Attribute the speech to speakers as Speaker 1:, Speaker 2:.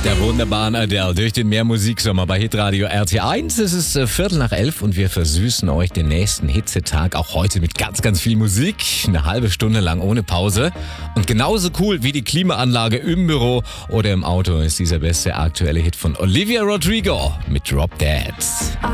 Speaker 1: Der wunderbaren Adele durch den Mehrmusiksommer bei Hitradio RT1. Es ist 11:15 und wir versüßen euch den nächsten Hitzetag auch heute mit ganz, ganz viel Musik. Eine halbe Stunde lang ohne Pause. Und genauso cool wie die Klimaanlage im Büro oder im Auto ist dieser beste aktuelle Hit von Olivia Rodrigo mit Drop Dead.